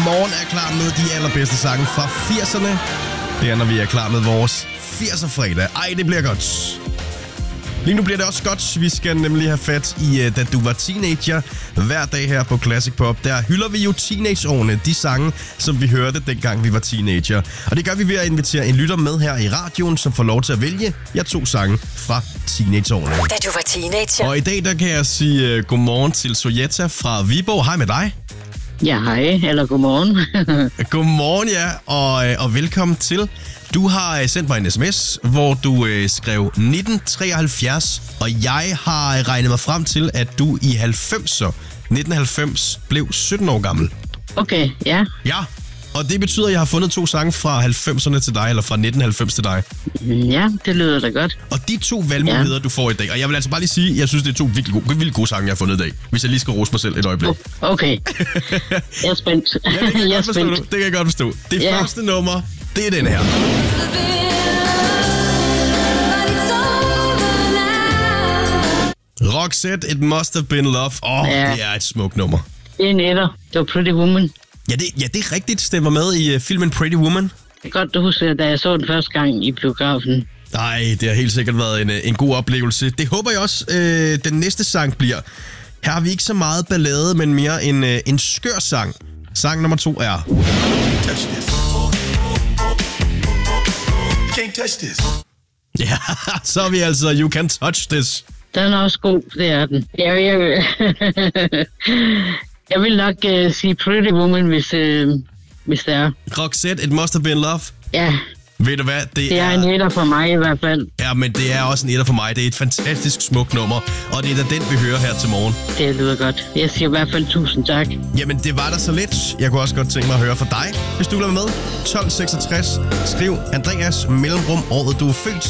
Godmorgen er klar med de allerbedste sange fra 80'erne. Det er, når vi er klar med vores 80'er-fredag. Ej, det bliver godt. Lige nu bliver det også godt. Vi skal nemlig have fat i Da du var teenager. Hver dag her på Classic Pop, der hylder vi jo teenageårene. De sange, som vi hørte dengang vi var teenager. Og det gør vi ved at invitere en lytter med her i radioen, som får lov til at vælge 2 sange fra teenageårene. Da du var teenager. Og i dag, der kan jeg sige godmorgen til Sojeta fra Viborg. Hej med dig. Ja, hej, eller godmorgen. Godmorgen, ja, og velkommen til. Du har sendt mig en sms, hvor du skrev 1973, og jeg har regnet mig frem til, at du i 1990 blev 17 år gammel. Okay, ja. Ja, og det betyder, at jeg har fundet 2 sange fra 90'erne til dig, eller fra 1990 til dig. Ja, det lyder da godt. Og de 2 valgmuligheder, du får i dag, og jeg vil altså bare lige sige, at jeg synes, det er 2 virkelig gode sange, jeg har fundet i dag. Hvis jeg lige skal rose mig selv et øjeblik. Okay, jeg er spændt. Ja, det kan jeg godt forstå. Det første nummer, det er den her. Roxette, It Must Have Been Love. Det er et smukt nummer. Det er netter. Det var Pretty Woman. Ja, det er rigtigt. Stemmer med i filmen Pretty Woman. Det er godt, du husker, da jeg så den første gang i biografen. Nej, det har helt sikkert været en god oplevelse. Det håber jeg også, den næste sang bliver. Her har vi ikke så meget ballade, men mere en skør sang. Sang nummer 2 er... Touch this. You can't touch this. Ja, så er vi altså You Can't Touch This. Den er også god, det er den. Jeg vil nok sige Pretty Woman, hvis det er. Roxette, It Must Have Been Love. Ja. Ved du hvad? Det er en etter for mig i hvert fald. Ja, men det er også en etter for mig. Det er et fantastisk smukt nummer, og det er da den, vi hører her til morgen. Det lyder godt. Jeg siger i hvert fald 1000 tak. Jamen, det var da så lidt. Jeg kunne også godt tænke mig at høre fra dig, hvis du vil være med. 1266. Skriv Andreas mellemrum året, du er født.